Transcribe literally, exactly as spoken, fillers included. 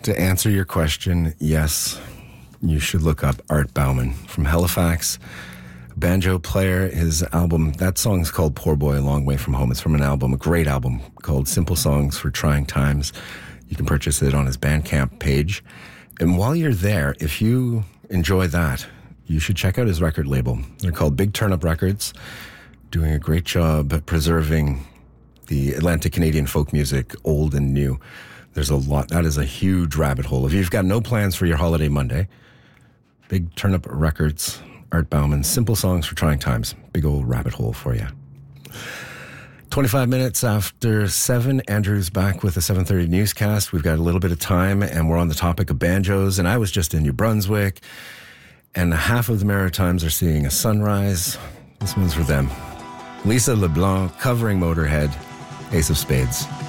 To answer your question, yes, you should look up Art Bauman from Halifax. Banjo player, his album, that song's called Poor Boy, A Long Way From Home. It's from an album, a great album called Simple Songs for Trying Times. You can purchase it on his Bandcamp page. And while you're there, if you enjoy that, you should check out his record label. They're called Big Turnip Records, doing a great job at preserving the Atlantic Canadian folk music, old and new. There's a lot. That is a huge rabbit hole. If you've got no plans for your holiday Monday, Big Turnip Records, Art Bauman, Simple Songs for Trying Times. Big old rabbit hole for you. twenty-five minutes after seven, Andrew's back with the seven thirty newscast. We've got a little bit of time, and we're on the topic of banjos. And I was just in New Brunswick, and half of the Maritimes are seeing a sunrise. This one's for them. Lisa LeBlanc covering Motorhead, Ace of Spades.